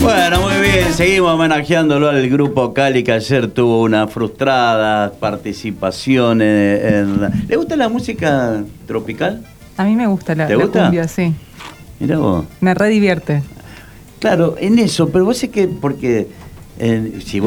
Bueno, muy bien, seguimos homenajeándolo al grupo Cali, que ayer tuvo una frustrada participación ¿Le gusta la música tropical? A mí me gusta la cumbia, sí. Mirá vos. Me re divierte. Claro, en eso, pero vos sé que porque si